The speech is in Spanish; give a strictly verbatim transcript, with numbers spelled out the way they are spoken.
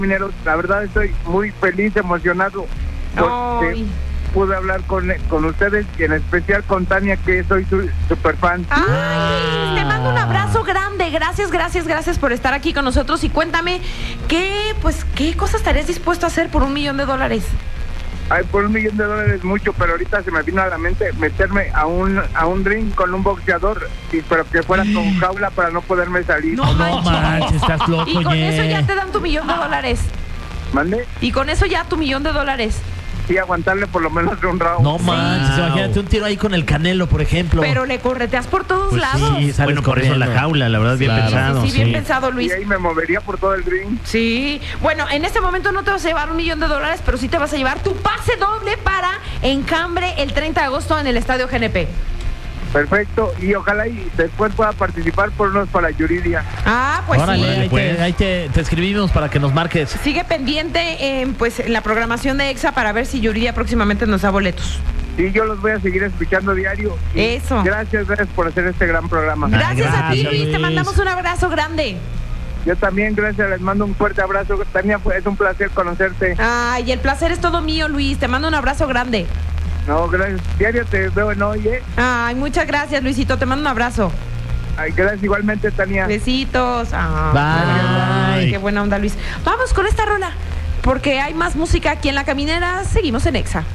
Mineros, la verdad estoy muy feliz, emocionado porque Ay. pude hablar con, con ustedes y en especial con Tania, que soy su super fan. Ay, te mando un abrazo grande. Gracias, gracias, gracias por estar aquí con nosotros. Y cuéntame, ¿qué, pues, qué cosas estarías dispuesto a hacer por un millón de dólares? Ay, por un millón de dólares mucho, pero ahorita se me vino a la mente meterme a un a un ring con un boxeador, y pero que fuera con jaula para no poderme salir. No, No manches, estás loco, Y con Ñe. eso ya te dan tu millón de dólares. ¿Mande? Y con eso ya tu millón de dólares. Sí, aguantarle por lo menos un round. No manches, imagínate un tiro ahí con el Canelo, por ejemplo. Pero le correteas por todos Pues lados. sí, sales Bueno, por eso corriendo. la jaula, la verdad, bien Claro. pensado. Sí, bien sí. pensado, Y Luis. ahí me movería por todo el ring. Sí. Bueno, en este momento no te vas a llevar un millón de dólares, pero sí te vas a llevar tu pase doble para Encambre el treinta de agosto en el Estadio G N P. Perfecto, y ojalá y después pueda participar por unos para Yuridia. Ah, pues Órale, sí. ahí, pues. te, ahí te, te escribimos para que nos marques. Sigue pendiente en pues, en la programación de EXA para ver si Yuridia próximamente nos da boletos. Sí, yo los voy a seguir escuchando diario. Y Eso. Gracias, gracias por hacer este gran programa. Gracias, a ti, gracias, Luis. Te Luis. mandamos un abrazo grande. Yo también, gracias, les mando un fuerte abrazo. Tania, fue- es un placer conocerte. Ay, el placer es todo mío, Luis. Te mando un abrazo grande. No, gracias. Diario te veo en hoy, ¿eh? Ay, muchas gracias, Luisito. Te mando un abrazo. Ay, gracias igualmente, Tania. Besitos. Ay, Bye. qué buena onda, Luis. Vamos con esta rola, porque hay más música aquí en La Caminera. Seguimos en EXA.